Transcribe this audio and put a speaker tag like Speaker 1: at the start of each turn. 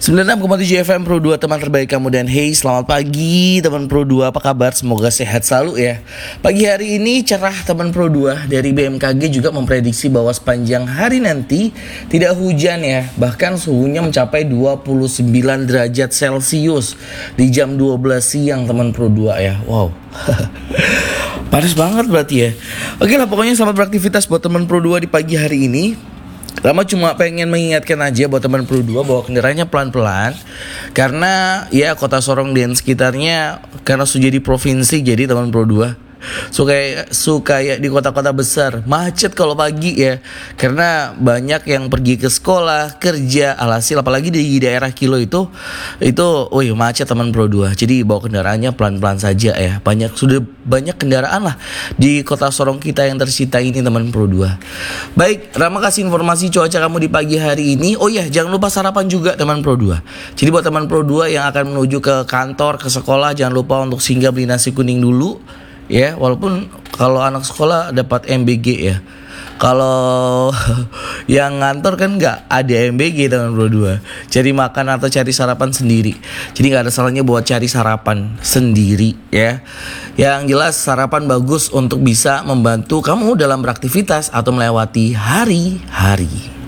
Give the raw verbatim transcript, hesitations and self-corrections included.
Speaker 1: sembilan puluh enam koma tujuh F M Pro dua, teman terbaik kamu. Dan hey, selamat pagi teman Pro dua, apa kabar? Semoga sehat selalu ya. Pagi hari ini cerah teman Pro dua. Dari B M K G juga memprediksi bahwa sepanjang hari nanti tidak hujan ya. Bahkan suhunya mencapai dua puluh sembilan derajat Celcius di jam dua belas siang teman Pro dua ya. Wow. Panas banget berarti ya. Oke lah, pokoknya selamat beraktivitas buat teman Pro dua di pagi hari ini. Rama cuma pengen mengingatkan aja buat teman Pro dua bahwa kendaraannya pelan-pelan. Karena ya kota Sorong dan sekitarnya, karena sudah jadi provinsi, jadi teman Pro dua suka suka ya di kota-kota besar macet kalau pagi ya, karena banyak yang pergi ke sekolah, kerja, alhasil apalagi di daerah Kilo itu itu oh iya macet teman Pro dua. Jadi bawa kendaraannya pelan-pelan saja ya. Banyak sudah banyak kendaraan lah di kota Sorong kita yang tersita ini teman Pro dua. Baik, Rama kasih informasi cuaca kamu di pagi hari ini. Oh iya, jangan lupa sarapan juga teman Pro dua. Jadi buat teman Pro dua yang akan menuju ke kantor, ke sekolah, jangan lupa untuk singgah beli nasi kuning dulu ya, walaupun kalau anak sekolah dapat M B G ya. Kalau yang ngantor kan nggak ada M B G teman Pro dua. Cari makan atau cari sarapan sendiri. Jadi nggak ada salahnya buat cari sarapan sendiri ya. Yang jelas sarapan bagus untuk bisa membantu kamu dalam beraktivitas atau melewati hari-hari.